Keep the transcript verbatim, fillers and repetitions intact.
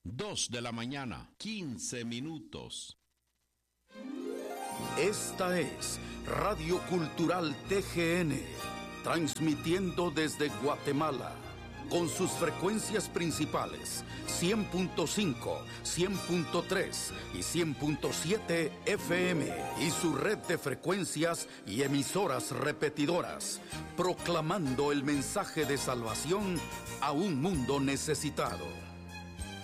Dos de la mañana, quince minutos. Esta es Radio Cultural T G N, transmitiendo desde Guatemala, con sus frecuencias principales, cien punto cinco, cien punto tres y cien punto siete F M, y su red de frecuencias y emisoras repetidoras, proclamando el mensaje de salvación a un mundo necesitado.